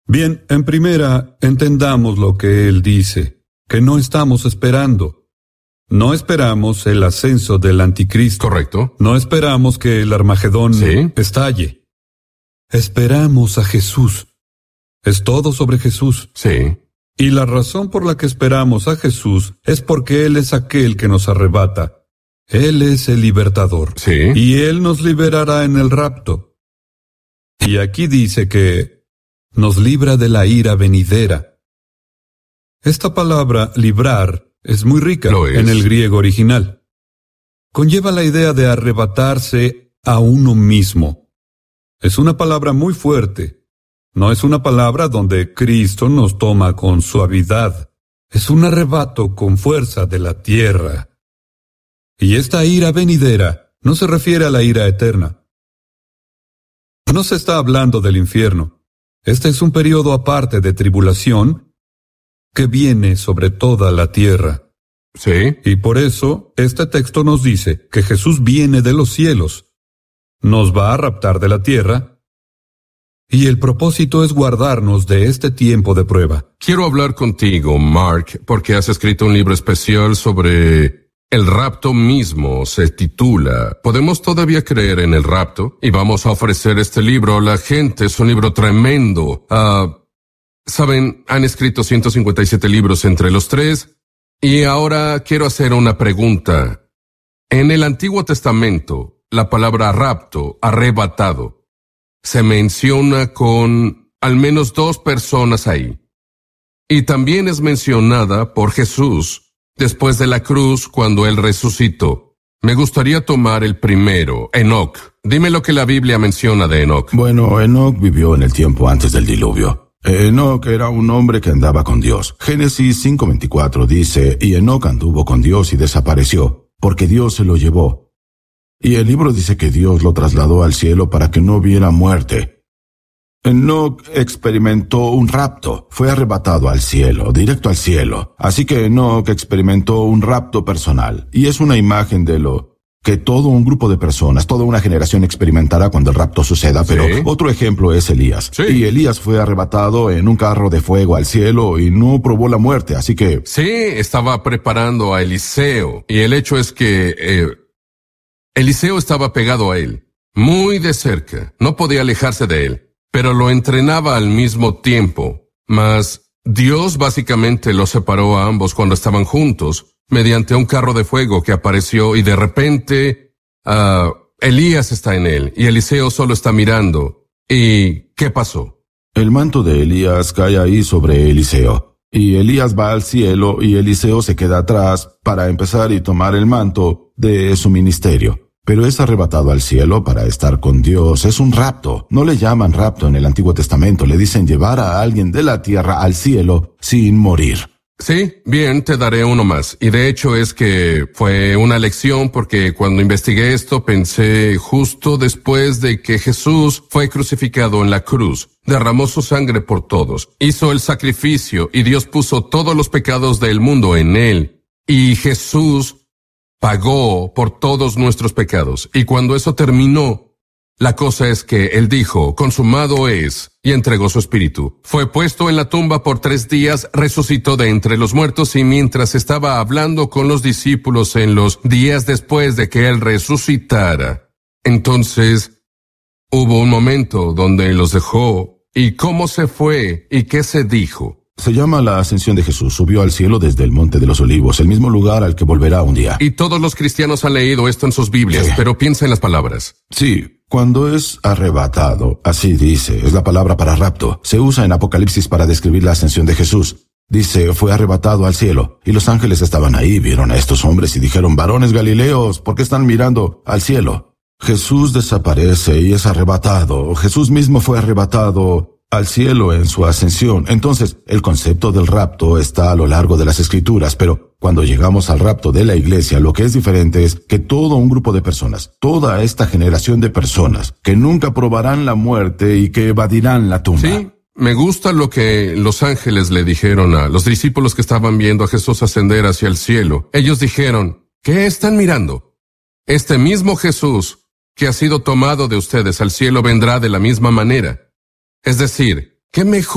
Bien, en primera, entendamos lo que él dice, que no estamos esperando. No esperamos el ascenso del anticristo. Correcto. No esperamos que el Armagedón estalle. Esperamos a Jesús. Es todo sobre Jesús. Sí. Y la razón por la que esperamos a Jesús es porque Él es aquel que nos arrebata. Él es el libertador. Sí. Y Él nos liberará en el rapto. Y aquí dice que nos libra de la ira venidera. Esta palabra, librar, es muy rica en el griego original. Conlleva la idea de arrebatarse a uno mismo. Es una palabra muy fuerte. No es una palabra donde Cristo nos toma con suavidad. Es un arrebato con fuerza de la tierra. Y esta ira venidera no se refiere a la ira eterna. No se está hablando del infierno. Este es un periodo aparte de tribulación que viene sobre toda la tierra. Sí. Y por eso, este texto nos dice que Jesús viene de los cielos, nos va a raptar de la tierra, y el propósito es guardarnos de este tiempo de prueba. Quiero hablar contigo, Mark, porque has escrito un libro especial sobre el rapto mismo. Se titula ¿Podemos todavía creer en el rapto? Y vamos a ofrecer este libro a la gente. Es un libro tremendo. Saben, han escrito 157 libros entre los tres. Y ahora quiero hacer una pregunta. En el Antiguo Testamento, la palabra rapto, arrebatado, se menciona con al menos 2 personas ahí. Y también es mencionada por Jesús después de la cruz cuando Él resucitó. Me gustaría tomar el primero, Enoc. Dime lo que la Biblia menciona de Enoc. Bueno, Enoc vivió en el tiempo antes del diluvio. Enoc era un hombre que andaba con Dios. Génesis 5:24 dice, y Enoc anduvo con Dios y desapareció, porque Dios se lo llevó. Y el libro dice que Dios lo trasladó al cielo para que no viera muerte. Enoc experimentó un rapto, fue arrebatado al cielo, directo al cielo. Así que Enoc experimentó un rapto personal, y es una imagen de lo que todo un grupo de personas, toda una generación experimentará cuando el rapto suceda, pero otro ejemplo es Elías. Sí. Y Elías fue arrebatado en un carro de fuego al cielo y no probó la muerte, así que... Sí, estaba preparando a Eliseo, y el hecho es que Eliseo estaba pegado a él, muy de cerca, no podía alejarse de él, pero lo entrenaba al mismo tiempo. Mas Dios básicamente los separó a ambos cuando estaban juntos, mediante un carro de fuego que apareció y de repente Elías está en él y Eliseo solo está mirando. ¿Y qué pasó? El manto de Elías cae ahí sobre Eliseo, y Elías va al cielo y Eliseo se queda atrás para empezar y tomar el manto de su ministerio. Pero es arrebatado al cielo para estar con Dios. Es un rapto. No le llaman rapto en el Antiguo Testamento. Le dicen llevar a alguien de la tierra al cielo sin morir. Sí, bien, te daré uno más. Y de hecho es que fue una lección porque cuando investigué esto pensé justo después de que Jesús fue crucificado en la cruz, derramó su sangre por todos, hizo el sacrificio y Dios puso todos los pecados del mundo en él. Y Jesús pagó por todos nuestros pecados. Y cuando eso terminó, la cosa es que Él dijo, consumado es, y entregó su espíritu. Fue puesto en la tumba por 3 días, resucitó de entre los muertos, y mientras estaba hablando con los discípulos en los días después de que Él resucitara, entonces hubo un momento donde los dejó. ¿Y cómo se fue? ¿Y qué se dijo? Se llama la ascensión de Jesús. Subió al cielo desde el Monte de los Olivos, el mismo lugar al que volverá un día. Y todos los cristianos han leído esto en sus Biblias, pero piensa en las palabras. Sí, cuando es arrebatado, así dice, es la palabra para rapto. Se usa en Apocalipsis para describir la ascensión de Jesús. Dice, fue arrebatado al cielo, y los ángeles estaban ahí, vieron a estos hombres y dijeron, varones Galileos, ¿por qué están mirando al cielo? Jesús desaparece y es arrebatado. Jesús mismo fue arrebatado al cielo en su ascensión. Entonces, el concepto del rapto está a lo largo de las Escrituras, pero cuando llegamos al rapto de la iglesia, lo que es diferente es que todo un grupo de personas, toda esta generación de personas, que nunca probarán la muerte y que evadirán la tumba. Sí, me gusta lo que los ángeles le dijeron a los discípulos que estaban viendo a Jesús ascender hacia el cielo. Ellos dijeron, ¿qué están mirando? Este mismo Jesús que ha sido tomado de ustedes al cielo vendrá de la misma manera. Es decir, ¿qué mejor